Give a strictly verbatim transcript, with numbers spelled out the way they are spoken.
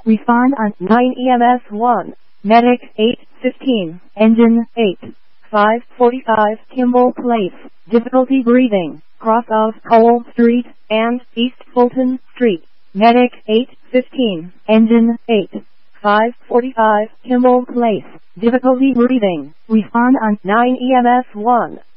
Respond on nine E M S one. Medic eight fifteen. Engine eight. five forty-five Kimball Place. Difficulty breathing. Cross of Cole Street and East Fulton Street. Medic eight fifteen. Engine eight. five forty-five Kimball Place. Difficulty breathing. Respond on nine E M S one.